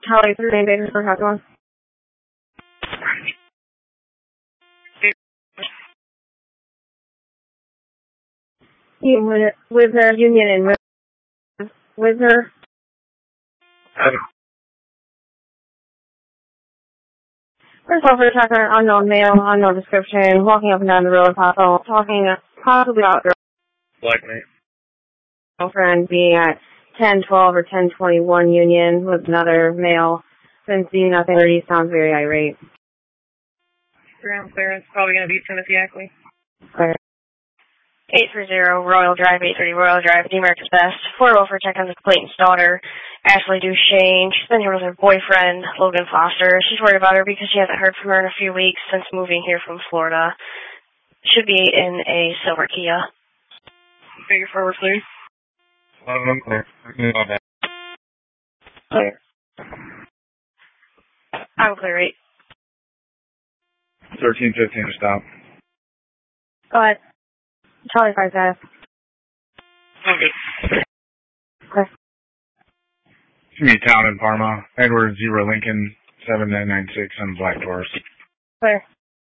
Charlie 3 main basis for how's it going? With her Union and with her. First off, we're talking unknown male, unknown description, walking up and down the road, talking possibly about Black mate. girlfriend being at 10:12 or 10:21 Union with another male. Been seeing nothing. He sounds very irate. Ground clearance, probably going to be Timothy Ackley. Clear. 830 Royal Drive, 830 Royal Drive, America's Best. 4 for check on the Clayton's daughter, Ashley Duchesne. She's been here with her boyfriend, Logan Foster. She's worried about her because she hasn't heard from her in a few weeks since moving here from Florida. Should be in a silver Kia. Figure forward, please. Clear. Clear. I will clear 8. 1315 to stop. Go ahead. Charlie 5 guys. Okay. Okay. Community Town in Parma. Edward 0 Lincoln 7996 on Black Taurus. Clear.